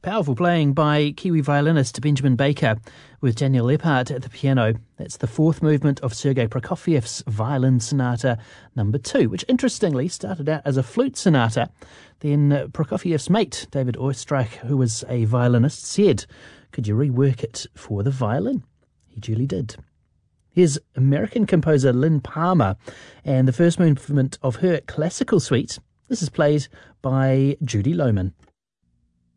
Powerful playing by Kiwi violinist Benjamin Baker with Daniel Lippard at the piano. That's the fourth movement of Sergei Prokofiev's Violin Sonata No. 2, which interestingly started out as a flute sonata. Then Prokofiev's mate, David Oistrakh, who was a violinist, said, "Could you rework it for the violin?" He duly did. Here's American composer Lynn Palmer and the first movement of her classical suite. This is played by Judy Lohman.